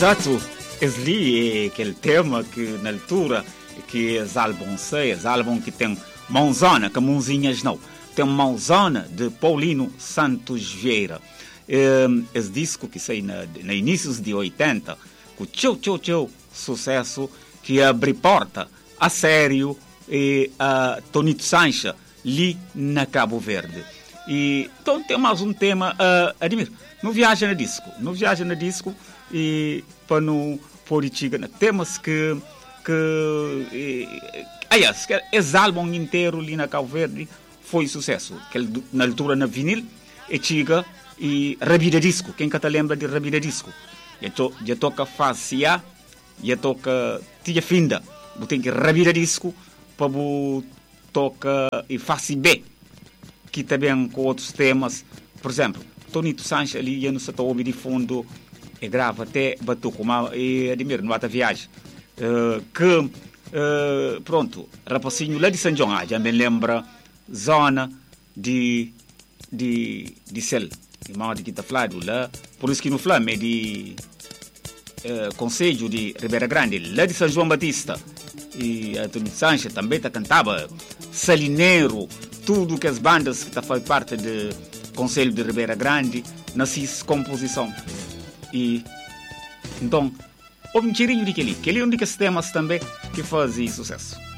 Exato, esse é aquele tema que na altura que é álbum sei, é álbum que tem mãozona, que mãozinhas não, tem mãozona de Paulino Santos Vieira. Esse disco que sai na inícios de 80, com tchau, sucesso que abre porta a sério e a Tonito Sancha ali na Cabo Verde. E então tem mais um tema, admiro, não viaja na disco e para não pôr temas que aliás, esse álbum inteiro ali na Cabo Verde foi sucesso, que na altura na vinil e chega e Rabida Disco, quem que te lembra de Rabida Disco? Já toca fase A, já toca Tia Finda, tem que Rabida Disco para toca e fase B, que também com outros temas, por exemplo, Tonito Sanches ali, já não se está ouvindo de fundo, e grava até Batucuma e admiro, no Bata Viagem, pronto, rapacinho lá de São João, já me lembra zona de Cel, irmão de Quinta Flávio lá, por isso que no Flamengo é de Conselho de Ribeira Grande, lá de São João Batista, e a Tonito Sanches também cantava Salineiro, tudo que as bandas que fazem parte do Conselho de Ribeira Grande, nasce composição. E então, houve um tirinho de que ali é um dos temas também que fazia sucesso.